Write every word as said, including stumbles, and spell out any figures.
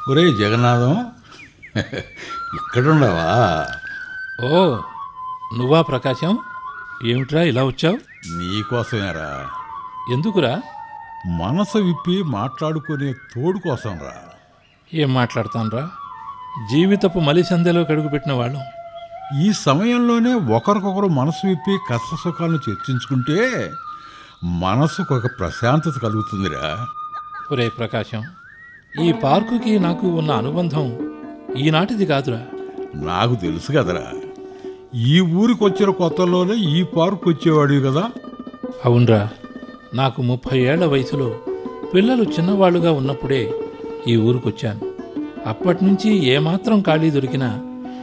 ఒరే జగన్నాథం, ఇక్కడున్నావా? ఓ, నువ్వా ప్రకాశం? ఏమిట్రా ఇలా వచ్చావు? నీకోసమేరా. ఎందుకురా? మనసు విప్పి మాట్లాడుకునే తోడు కోసం రా. ఏం మాట్లాడతానురా, జీవితపు మలిసందెలో కడుగుపెట్టిన వాళ్ళం. ఈ సమయంలోనే ఒకరికొకరు మనసు విప్పి కష్ట సుఖాలను చర్చించుకుంటే మనసుకు ఒక ప్రశాంతత కలుగుతుందిరా. ఒరే ప్రకాశం, ఈ పార్కుకి నాకు ఉన్న అనుబంధం ఈనాటిది కాదురా. నాకు తెలుసు కదరా, ఈ ఊరికి వచ్చిన కొత్తలోనే ఈ పార్కు వచ్చేవాడివి కదా. అవునరా, నాకు ముప్పై ఏళ్ల వయసులో పిల్లలు చిన్నవాళ్లుగా ఉన్నప్పుడే ఈ ఊరికొచ్చాను. అప్పటినుంచి ఏమాత్రం ఖాళీ దొరికినా